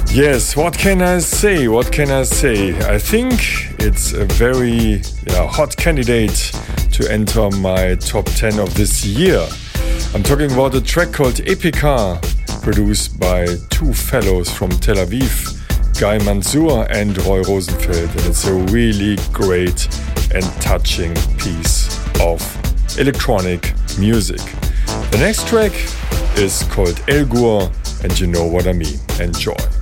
Yes, what can I say? What can I say? I think it's a very hot candidate to enter my top 10 of this year. I'm talking about a track called Epica, produced by two fellows from Tel Aviv, Guy Mansour and Roy Rosenfeld. And it's a really great and touching piece of electronic music. The next track is called El Gur, and you know what I mean. Enjoy.